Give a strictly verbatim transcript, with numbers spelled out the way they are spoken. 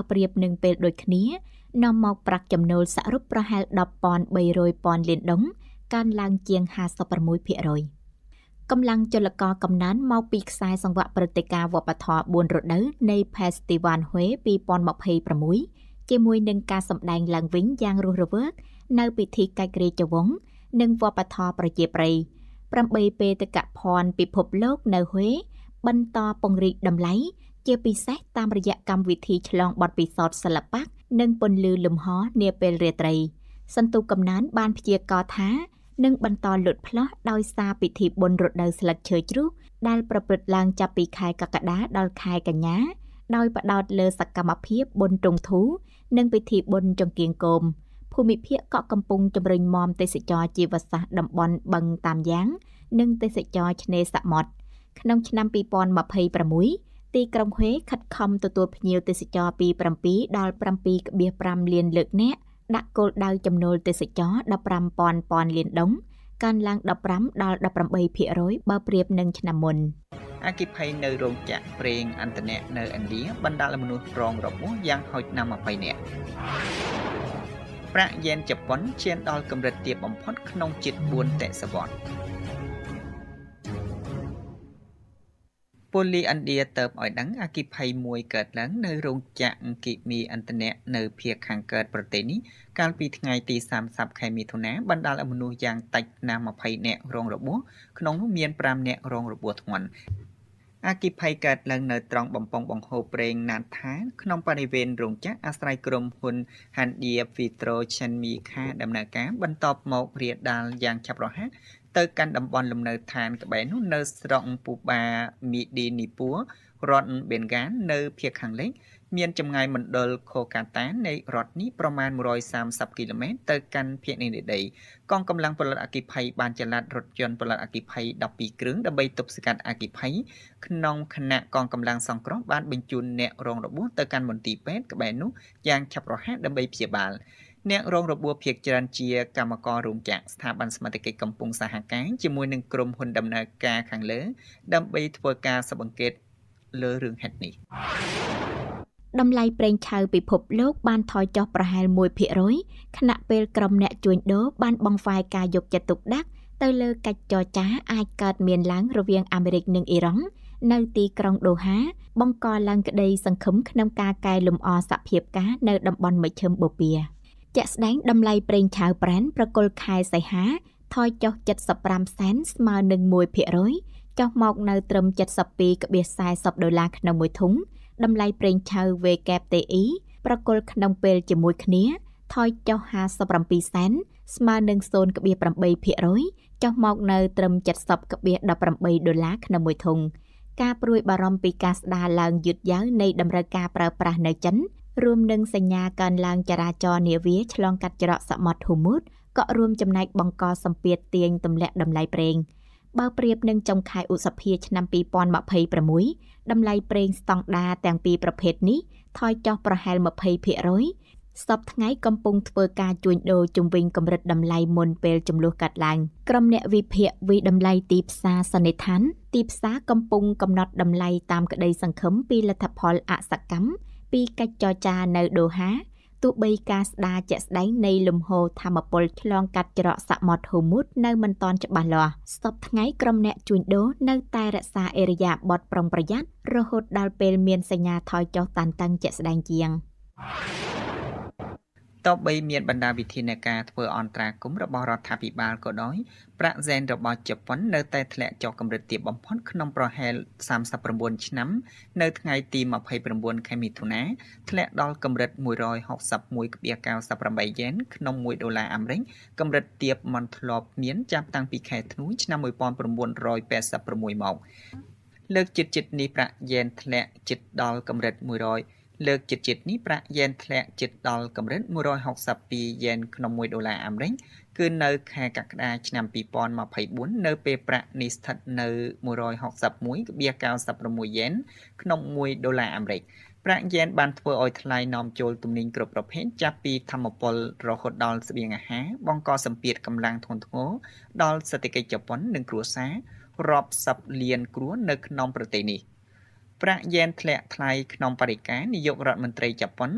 ប្រៀបនឹងពេលដូចគ្នានាំមកប្រាក់ចំណូលសរុបប្រហែល ដប់ពាន់បីរយពាន់លានដុល្លារកើនឡើងជាង ห้าสิบหกភាគរយ កម្លាំងចលករកំណើនមកពីខ្សែសង្វាក់ព្រឹត្តិការណ៍វប្បធម៌បួនរដូវនៃ Festival Huế ពីរពាន់ម្ភៃប្រាំមួយ ជាមួយនឹងការសម្ដែងឡើងវិញយ៉ាងរស់រវើកនៅពិធីកិច្ចរាជវង្សនិងវប្បធម៌ប្រជាប្រិយ ប្រាំបីបេតិកភណ្ឌពិភពលោកនៅហុេបន្តពង្រីកតម្លៃជាពិសេសតាមរយៈកម្មវិធីឆ្លងបទពិសោធន៍សិល្បៈនិងពន្លឺលំហនាពេលរាត្រី សន្ទុះកំណើនបានព្យាករណ៍ថានឹងបន្តលូតផ្លោះដោយសារពិធីបុណ្យរដូវស្លឹកឈើជ្រុះដែលប្រព្រឹត្តឡើងចាប់ពីខែកក្កដាដល់ខែកញ្ញាដោយផ្ដោតលើសកម្មភាពបុណ្យទ្រង់ធូនិងពិធីបុណ្យចង្គៀងគោម ភូមិភាគកក់កំពុងជំរុញមមទេសចរជីវសាស្ត្រតំបន់បឹងតាមយ៉ាងនិងទេសចរឆ្នេរសមុទ្រក្នុងឆ្នាំ ពីរពាន់ម្ភៃប្រាំមួយ ទីក្រុងហុេខិតខំទទួលភ្ញៀវទេសចរពី ប្រាំពីរ ដល់ ប្រាំពីរ ប្រាំ លានលើកនាក់ ដាក់គោលដៅចំណូលទេសចរ ដប់ប្រាំពាន់ពាន់លានដុល្លារ កើនឡើង ដប់ប្រាំ ដល់ ដប់ប្រាំបីភាគរយ បើប្រៀបនឹងឆ្នាំមុនអគិភ័យនៅរោងចក្រប្រេងអន្តរជាតិនៅឥណ្ឌាបណ្ដាលឲ្យមនុស្សរងរបួសយ៉ាងហោចណាស់ ម្ភៃ នាក់ ប្រាក់យ៉េនជប៉ុនឈានដល់កម្រិតទាបបំផុតក្នុងជិត បួន ទសវត្សរ៍ ប៉ូលីសឥណ្ឌាទៅឲ្យដឹងអគិភ័យមួយកើតឡើងនៅរោងចក្រគីមីអន្តរជាតិនៅភាគខាងកើតប្រទេសនេះកាលពីថ្ងៃទី សាមសិប ខែមិថុនាបណ្ដាលឲ្យមនុស្សយ៉ាងតិចណាស់ ម្ភៃ នាក់រងរបួសក្នុងនោះមាន ប្រាំ នាក់រងរបួសធ្ងន់ អគិភ័យកើតឡើងនៅត្រង់បំពង់បង្ហូរប្រេងណានថាក្នុងបរិវេណរោងចក្រអាស្រ័យក្រុមហ៊ុន Handia Petrochemical ដំណើរការបន្តមករាលដាលយ៉ាងឆាប់រហ័សទៅកាន់តំបន់លំនៅឋានក្បែរនោះនៅស្រុកពូបាមីឌីនីពូរដ្ឋបេនហ្គាននៅភាគខាងលិចមានចម្ងាយមណ្ឌលខូកាតានៃរដ្ឋនេះប្រមាណ một trăm ba mươi គីឡូម៉ែត្រទៅកាន់ភាគនិរដីកងកម្លាំងផលិតអគិភ័យបានចល័តរថយន្តផលិតអគិភ័យ ដប់ពីរ គ្រឿងដើម្បីទប់ស្កាត់អគិភ័យក្នុងខណៈកងកម្លាំងសង្គ្រោះបានបញ្ជូនអ្នករងរបួសទៅកាន់មន្ទីរពេទ្យក្បែរនោះយ៉ាងឆាប់រហ័សដើម្បីព្យាបាលអ្នករងរបួសភាគច្រើនជាកម្មកររោងចក្រស្ថាប័នសមត្ថកិច្ចកំពុងសហការជាមួយនឹងក្រុមហ៊ុនដំណើរការខាងលើដើម្បីធ្វើការស៊ើបអង្កេតលើរឿងហេតុនេះ តម្លៃប្រេងឆៅពិភពលោកបានថយចុះប្រហែល មួយភាគរយ ខណៈពេលក្រុមអ្នកជួញដូរបានបង្វែរការយកចិត្តទុកដាក់ទៅលើកិច្ចចរចាអាចកើតមានឡើងរវាងអាមេរិកនិងអ៊ីរ៉ង់នៅទីក្រុងដូហា បង្កឡើងក្តីសង្ឃឹមក្នុងការកែលម្អសភាពការនៅតំបន់មជ្ឈិមបូព៌ា ជាក់ស្ដែងតម្លៃប្រេងឆៅប្រែនប្រគល់ខែសីហាថយចុះ เจ็ดสิบห้า សេនស្មើនឹង មួយភាគរយ ចុះមកនៅត្រឹម เจ็ดสิบสอง สี่สิบ ដុល្លារក្នុងមួយធុង តម្លៃប្រេងឆៅ វេ កេ ទី អ៊ី ប្រគល់ក្នុងពេលជាមួយគ្នាថយចុះ ห้าสิบเจ็ด សេនស្មើនឹង ศูนย์จุดแปด ភាគរយ ចុះមកនៅត្រឹម เจ็ดสิบจุดหนึ่งแปด ដុល្លារក្នុងមួយធុង ការព្រួយបារម្ភពីការស្ដារឡើងយឺតយ៉ាវនៃតម្រូវការប្រើប្រាស់នៅចិន រួមនឹងសញ្ញាកើនឡើងចរាចរណ៍នាវាឆ្លងកាត់ច្រកសមុទ្រហូមូតក៏រួមចំណែកបង្កសម្ពាធទាញទម្លាក់តម្លៃប្រេង បើប្រៀបនឹងចុងខែឧសភាឆ្នាំ ពីរពាន់ម្ភៃប្រាំមួយ តម្លៃប្រេងស្តង់ដារទាំងពីរប្រភេទនេះថយចុះប្រហែល ยี่สิบ ភាគរយ សពថ្ងៃកំពុងធ្វើការជួញដូរជំវិញកម្រិតតម្លៃមុនពេលចំនួនកាត់ឡើង ក្រុមអ្នកវិភាគវិតម្លៃទីផ្សារសន្និដ្ឋាន ទីផ្សារកំពុងកំណត់តម្លៃតាមក្តីសង្ឃឹមពីលទ្ធផលអសកម្មពីកិច្ចចរចានៅដូហា ទោះបីការស្ដារជាក់ស្ដែងនៃលំហូរថាមពលឆ្លងកាត់ច្រកសមុទ្រហូមូតនៅមិនទាន់ច្បាស់លាស់ សពថ្ងៃក្រុមអ្នកជួញដូរនៅតែរក្សាអិរិយាបថប្រុងប្រយ័ត្នរហូតដល់ពេលមានសញ្ញាថយចុះតានតឹងជាក់ស្ដែងជាង ទោះបីមានបណ្ដាវិធានការធ្វើអន្តរាគមន៍របស់រដ្ឋាភិបាលក៏ដោយប្រាក់ហ្សែនរបស់ជប៉ុននៅតែធ្លាក់ចុះកម្រិតទាបបំផុតក្នុងប្រហែល សាមសិប៩ ឆ្នាំនៅថ្ងៃទី ម្ភៃប្រាំបួន ខែមិថុនាធ្លាក់ដល់កម្រិត មួយរយហកសិបមួយจุดเก้าแปด យ៉េនក្នុងមួយដុល្លារអាមេរិកកម្រិតទាបមិនធ្លាប់មានចាប់តាំងពីខែធ្នូឆ្នាំ một nghìn chín trăm tám mươi sáu មក លើកចិត្តចិត្តនេះប្រាក់យ៉េនធ្លាក់ចិត្តដល់កម្រិត មួយរយ លើកចិត្តចិត្តនេះប្រាក់យ៉េនធ្លាក់ចិត្តដល់កម្រិត មួយរយហកសិបពីរ យ៉េនក្នុងមួយដុល្លារអាមេរិកគឺនៅខែកក្កដាឆ្នាំ ពីរពាន់ម្ភៃបួន នៅពេលប្រាក់នេះស្ថិតនៅ មួយរយហកសិបមួយจุดเก้าหก យ៉េនក្នុងមួយដុល្លារអាមេរិកប្រាក់យ៉េនបានធ្វើឲ្យថ្លៃនាំចូលទំនិញគ្រប់ប្រភេទចាប់ពីធម្មពលរហូតដល់ស្បៀងអាហារបង្កសម្ពាធកម្លាំងធ្ងន់ធ្ងរដល់សេដ្ឋកិច្ចជប៉ុននិងគ្រួសាររាប់សិបលានគ្រួនៅក្នុងប្រទេសនេះ ប្រាក់យ៉េនធ្លាក់ថ្លៃក្នុងបរិការនាយករដ្ឋមន្ត្រីជប៉ុន